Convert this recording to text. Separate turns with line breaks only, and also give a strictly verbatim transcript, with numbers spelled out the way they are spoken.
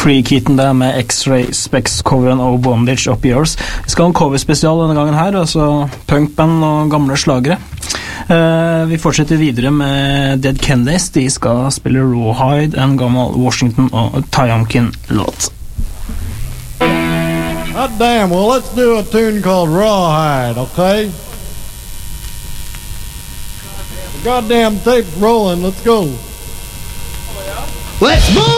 Free Keaton der med X-Ray Specs coveren og Bondage Up Yours. Vi skal ha en coverspesial denne gangen her, altså punkband og gamle slagere. Uh, vi fortsetter videre med Dead Kennedys. De skal spille Rawhide, en gammel Washington og Tiomkin-låt.
God damn, well let's do a tune called Rawhide, okay? The goddamn tape's rolling, let's go. Let's move!